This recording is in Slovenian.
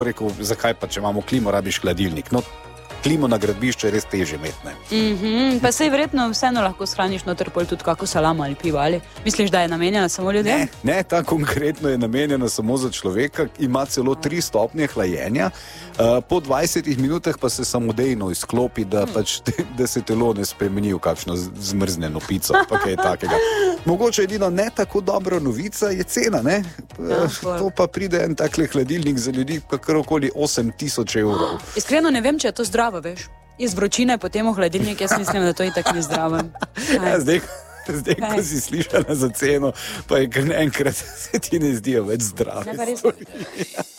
rekel, zakaj pa, če imamo klimo, rabiš hladilnik. No, klimo na gradbišču je res težje imeti. Pa sej verjetno vseeno lahko shraniš noter pol tudi kako salamo ali pivo, ali misliš, da je namenjena samo ljudem? Ne, ta konkretno je namenjena samo za človeka, ima celo 3 stopnje hlajenja, po 20 minutah pa se samodejno izklopi, da se telo ne spremeni v kakšno zmrznjeno pico, pa kaj takega. Mogoče edino ne tako dobra novica je cena, ne? To pa pride en takle hladilnik za ljudi, kakor okoli 8.000 evrov. Iskreno ne vem, če je to zdravo, veš. Iz vročine potem v hladilnik, jaz mislim, da to itak ni zdravo. Zdaj, ko si slišala za ceno, pa je kar enkrat se ti ne zdijo več zdrave.